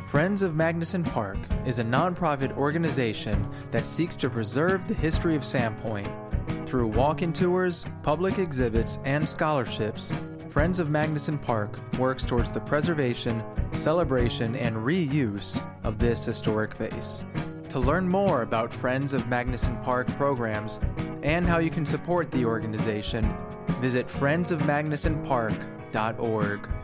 Friends of Magnuson Park is a nonprofit organization that seeks to preserve the history of Sandpoint. Through walk-in tours, public exhibits, and scholarships, Friends of Magnuson Park works towards the preservation, celebration, and reuse of this historic base. To learn more about Friends of Magnuson Park programs and how you can support the organization, visit friendsofmagnusonpark.org.